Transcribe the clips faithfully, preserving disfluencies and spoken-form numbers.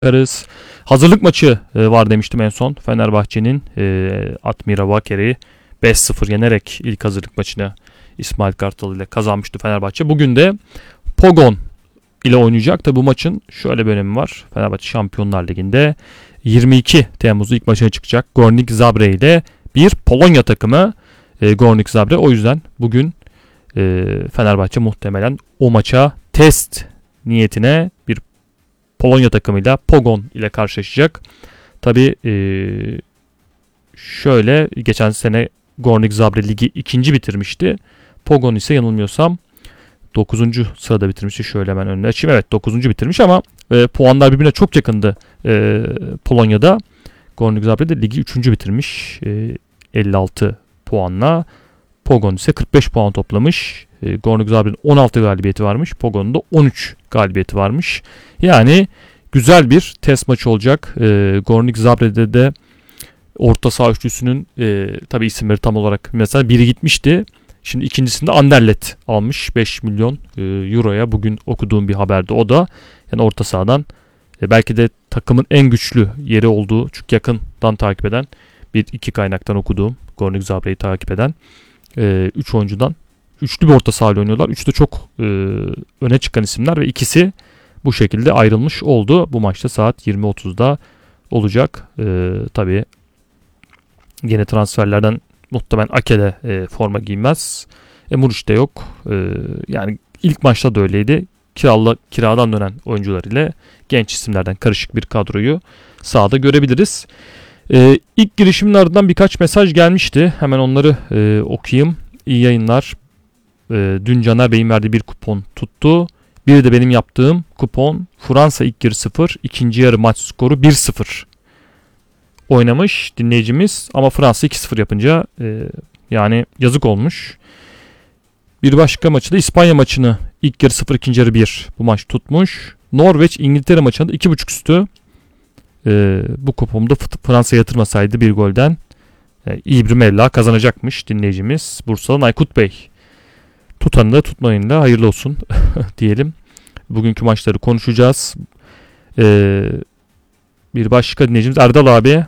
bakarız. Hazırlık maçı e, var demiştim en son. Fenerbahçe'nin e, Admira Waker'i beş sıfır yenerek ilk hazırlık maçını İsmail Kartal ile kazanmıştı Fenerbahçe. Bugün de Pogon ile oynayacak. Tabi bu maçın şöyle bir önemi var. Fenerbahçe Şampiyonlar Ligi'nde yirmi iki Temmuz'da ilk maçına çıkacak. Gornik Zabrze ile bir Polonya takımı. E, Gornik Zabrze. O yüzden bugün e, Fenerbahçe muhtemelen o maça test niyetine bir Polonya takımıyla Pogon ile karşılaşacak. Tabi e, şöyle geçen sene Gornik Zabrze ligi ikinci bitirmişti. Pogon ise yanılmıyorsam dokuzuncu sırada bitirmişti. Şöyle hemen önüne açayım. Evet, dokuzuncu bitirmiş ama e, puanlar birbirine çok yakındı e, Polonya'da. Gornik Zabrze de ligi üçüncü bitirmiş. E, elli altı puanla. Pogon ise kırk beş puan toplamış. E, Gornik Zabrze'nin on altı galibiyeti varmış. Pogon'un da on üç galibiyeti varmış. Yani güzel bir test maçı olacak. E, Gornik Zabre'de de orta saha üçlüsünün e, tabi isimleri tam olarak mesela biri gitmişti. Şimdi ikincisinde Anderlecht almış beş milyon e, euroya. Bugün okuduğum bir haberde o da. Yani orta sahadan e, belki de takımın en güçlü yeri olduğu, çünkü yakından takip eden bir iki kaynaktan okuduğum, Gornik Zabre'yi takip eden üç oyuncudan üçlü bir orta sahayla oynuyorlar. Üçü de çok e, öne çıkan isimler ve ikisi bu şekilde ayrılmış oldu. Bu maçta saat yirmi otuzda olacak. E, tabii yeni transferlerden muhtemelen Ake de e, forma giymez. E, Muriç de yok. E, yani ilk maçta da öyleydi. Kiralı, kiradan dönen oyuncular ile genç isimlerden karışık bir kadroyu sahada görebiliriz. E, ilk girişimin ardından birkaç mesaj gelmişti. Hemen onları e, okuyayım. İyi yayınlar. E, dün Caner Bey'in verdiği bir kupon tuttu. Bir de benim yaptığım kupon Fransa ilk yarı sıfır, ikinci yarı maç skoru bir sıfır oynamış dinleyicimiz. Ama Fransa iki sıfır yapınca e, yani yazık olmuş. Bir başka maçı da İspanya maçını ilk yarı sıfır, ikinci yarı bir bu maç tutmuş. Norveç İngiltere maçında iki buçuk üstü. E, bu kupomda Fransa yatırmasaydı bir golden e, iyi bir meblağ kazanacakmış dinleyicimiz. Bursa'dan Aykut Bey. Tutanı da tutmayın da hayırlı olsun diyelim. Bugünkü maçları konuşacağız. Ee, bir başka dinleyicimiz Erdal abi.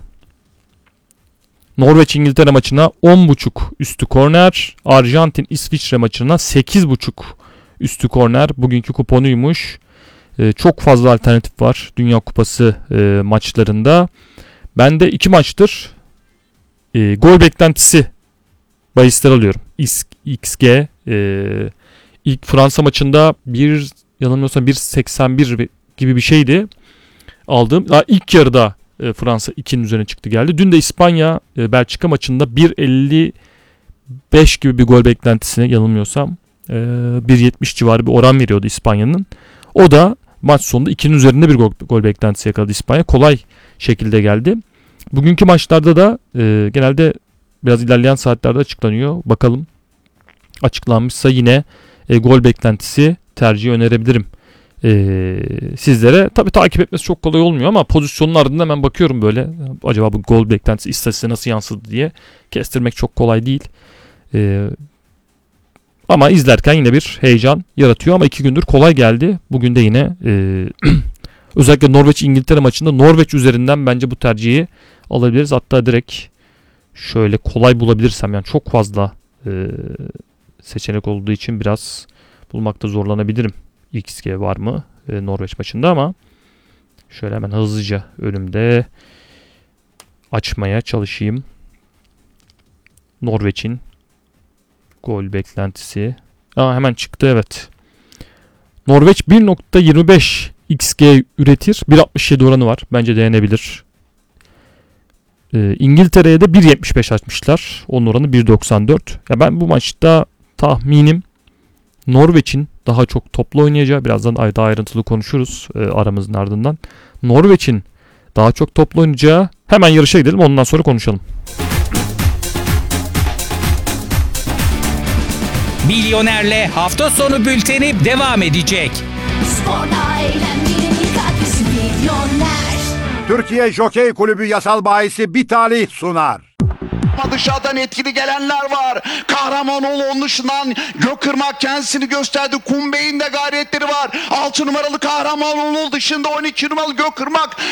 Norveç İngiltere maçına on buçuk üstü korner. Arjantin İsviçre maçına sekiz buçuk üstü korner. Bugünkü kuponuymuş. Ee, çok fazla alternatif var Dünya Kupası e, maçlarında. Ben de iki maçtır e, gol beklentisi bahisler alıyorum. X G e, ilk Fransa maçında bir yanılmıyorsam bir seksen bir gibi bir şeydi aldım. Daha ilk yarıda e, Fransa ikinin üzerine çıktı geldi. Dün de İspanya e, Belçika maçında bir elli beş gibi bir gol beklentisine yanılmıyorsam e, bir yetmiş civarı bir oran veriyordu İspanya'nın. O da maç sonunda ikinin üzerinde bir gol, gol beklentisi yakaladı İspanya. Kolay şekilde geldi. Bugünkü maçlarda da e, genelde biraz ilerleyen saatlerde açıklanıyor. Bakalım açıklanmışsa yine e, gol beklentisi tercihi önerebilirim e, sizlere. Tabii takip etmesi çok kolay olmuyor ama pozisyonun ardından hemen bakıyorum böyle. Acaba bu gol beklentisi istatistiğe nasıl yansıdı diye kestirmek çok kolay değil. E, ama izlerken yine bir heyecan yaratıyor ama iki gündür kolay geldi. Bugün de yine e, özellikle Norveç-İngiltere maçında Norveç üzerinden bence bu tercihi alabiliriz. Hatta direkt şöyle kolay bulabilirsem, yani çok fazla e, seçenek olduğu için biraz bulmakta zorlanabilirim. X G var mı e, Norveç maçında, ama şöyle hemen hızlıca önümde açmaya çalışayım. Norveç'in gol beklentisi. Aa, hemen çıktı, evet. Norveç bir nokta yirmi beş X G üretir. bir nokta altmış yedi oranı var. Bence denenebilir. E, İngiltere'ye de bir nokta yetmiş beş açmışlar. Onun oranı bir nokta doksan dört. Ya ben bu maçta tahminim Norveç'in daha çok toplu oynayacağı, birazdan daha ayrıntılı konuşuruz e, aramızın ardından. Norveç'in daha çok toplu oynayacağı, hemen yarışa gidelim, ondan sonra konuşalım. Milyoner'le hafta sonu bülteni devam edecek. Sporda eğlenmenin katkısı Milyoner. Türkiye Jokey Kulübü yasal bahisi bir talih sunar. Ama dışarıdan etkili gelenler var. Kahramanoğlu onun dışından Gökırmak kendisini gösterdi. Kumbey'in de gayretleri var. altı numaralı Kahramanoğlu dışında on iki numaralı Gökırmak